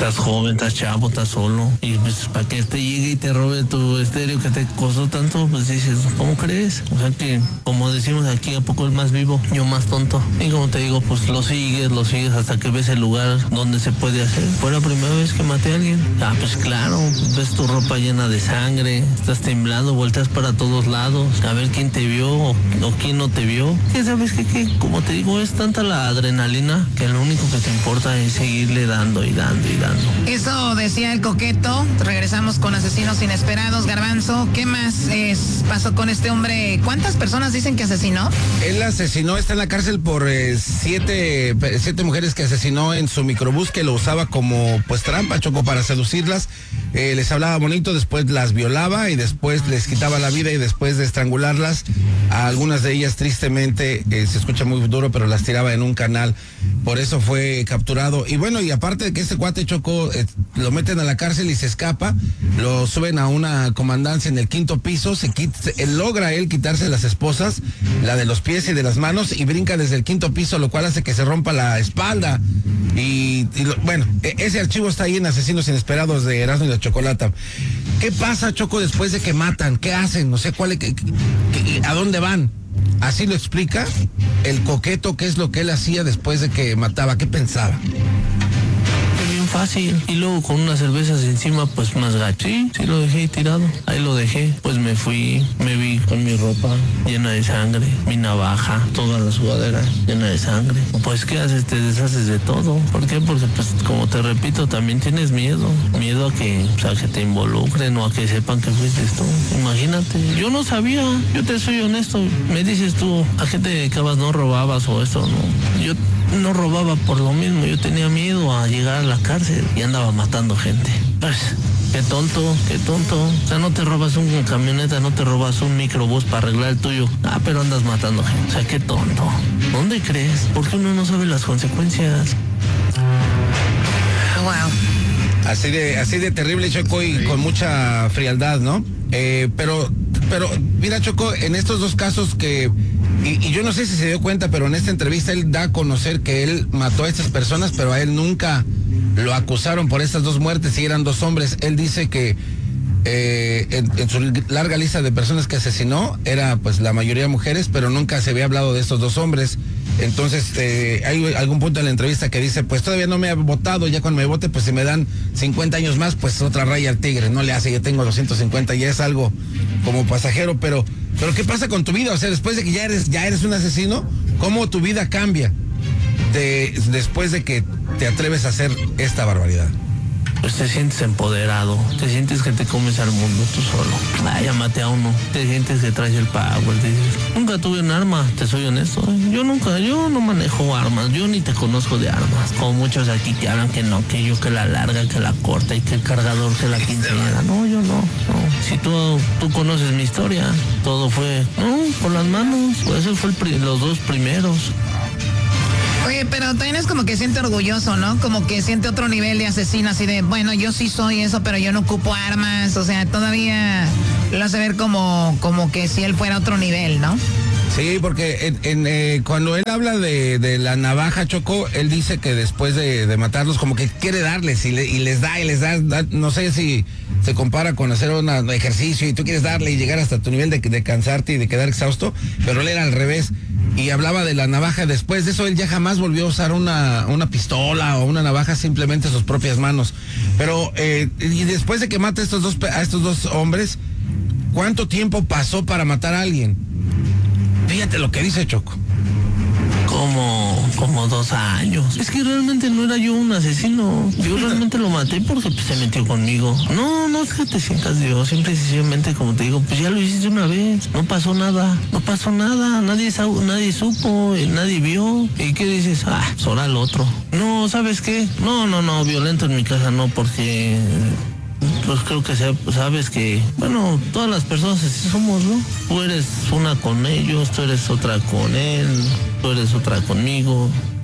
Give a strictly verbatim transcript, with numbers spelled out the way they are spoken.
estás joven, estás chavo, estás solo. Y pues para que te llegue y te robe tu estéreo que te costó tanto, pues dices, ¿cómo crees? O sea que, como decimos aquí, ¿a poco el más vivo? Yo más tonto. Y como te digo, pues lo sigues, lo sigues hasta que ves el lugar donde se puede hacer. Fue la primera vez que maté a alguien. Ah, pues claro, ves tu ropa llena de sangre, estás temblando, volteas para todos lados, a ver quién te vio o, o quién no te vio. ¿Qué sabes qué? Que, como te digo, es tanta la adrenalina que lo único que te importa es seguirle dando y dando y dando. Eso decía el Coqueto. Regresamos con Asesinos Inesperados. Garbanzo, ¿qué más es, pasó con este hombre? ¿Cuántas personas dicen que asesinó? Él asesinó, está en la cárcel por eh, siete, siete mujeres que asesinó en su microbús, que lo usaba como pues trampa, Choco, para seducirlas. Eh, les hablaba bonito, después las violaba y después les quitaba la vida, y después de estrangularlas, a algunas de ellas tristemente, eh, se escucha muy duro, pero las tiraba en un canal. Por eso fue capturado. Y bueno, y aparte de que este cuate, Choco, eh, lo meten a la cárcel y se escapa, lo suben a una comandancia en el quinto piso, se quita, él logra él quitarse las esposas, la de los pies y de las manos, y brinca desde el quinto piso, lo cual hace que se rompa la espalda. Y, y lo, bueno, ese archivo está ahí en Asesinos Inesperados de Erasmo y la Chocolata. ¿Qué pasa, Choco, después de que matan? ¿Qué hacen? No sé cuál es, que, que, que, ¿a dónde van? Así lo explica el Coqueto, qué es lo que él hacía después de que mataba, qué pensaba. Bien fácil. Y luego con unas cervezas encima, pues más gacho. Sí, sí lo dejé tirado. Ahí lo dejé. Pues me fui, me vi con mi ropa llena de sangre, mi navaja, toda la sudadera llena de sangre. Pues ¿qué haces? Te deshaces de todo. ¿Por qué? Porque pues como te repito, también tienes miedo. Miedo a que, o sea, que te involucren o a que sepan que fuiste tú. Imagínate. Yo no sabía. Yo te soy honesto. Me dices tú, ¿a qué te dedicabas? ¿No robabas o eso? No. Yo no robaba por lo mismo. Yo tenía miedo a llegar a la cárcel y andaba matando gente. Pues, qué tonto, qué tonto. O sea, no te robas un camioneta, no te robas un microbús para arreglar el tuyo. Ah, pero andas matando gente. O sea, qué tonto. ¿Dónde crees? Porque uno no sabe las consecuencias. Wow. Así de, así de terrible, Choco, y sí, con mucha frialdad, ¿no? Eh, pero, pero, mira, Choco, en estos dos casos que... Y, y yo no sé si se dio cuenta, pero en esta entrevista él da a conocer que él mató a estas personas, pero a él nunca lo acusaron por estas dos muertes y eran dos hombres. Él dice que eh, en, en su larga lista de personas que asesinó era pues la mayoría mujeres, pero nunca se había hablado de estos dos hombres. Entonces eh, hay algún punto en la entrevista que dice, pues todavía no me ha votado, ya cuando me vote, pues si me dan cincuenta años más, pues otra raya al tigre, no le hace, yo tengo doscientos cincuenta, ya es algo como pasajero, pero, pero ¿qué pasa con tu vida? O sea, después de que ya eres, ya eres un asesino, ¿cómo tu vida cambia de, después de que te atreves a hacer esta barbaridad? Pues te sientes empoderado, te sientes que te comes al mundo tú solo. Ah, ya maté a uno, te sientes que traes el power, te dices, nunca tuve un arma, te soy honesto, ¿eh? Yo nunca, yo no manejo armas, yo ni te conozco de armas. Como muchos aquí que hablan que no, que yo que la larga, que la corta y que el cargador, que la quinceañera. No, yo no, no. Si tú, tú conoces mi historia, todo fue, no, por las manos, pues eso fue el pri- los dos primeros. Oye, pero también es como que siente orgulloso, ¿no? Como que siente otro nivel de asesino, así de, bueno, yo sí soy eso, pero yo no ocupo armas, o sea, todavía lo hace ver como, como que si él fuera otro nivel, ¿no? Sí, porque en, en, eh, cuando él habla de, de la navaja, Choco, él dice que después de, de matarlos, como que quiere darles y, le, y les da y les da, da, no sé si se compara con hacer un ejercicio y tú quieres darle y llegar hasta tu nivel de, de cansarte y de quedar exhausto, pero él era al revés. Y hablaba de la navaja. Después de eso él ya jamás volvió a usar una, una pistola o una navaja, simplemente sus propias manos. Pero eh, y después de que mata a estos dos, a estos dos hombres, ¿cuánto tiempo pasó para matar a alguien? Fíjate lo que dice, Choco. Como, como dos años. Es que realmente no era yo un asesino. Yo realmente lo maté porque pues, se metió conmigo. No, no es que te sientas Dios. Simple y sencillamente, como te digo, pues ya lo hiciste una vez. No pasó nada. No pasó nada. Nadie, nadie supo, nadie vio. ¿Y qué dices? Ah, sora el otro. No, ¿sabes qué? No, no, no, violento en mi casa no, porque... Pues creo que sabes que, bueno, todas las personas así somos, ¿no? Tú eres una con ellos, tú eres otra con él, tú eres otra conmigo.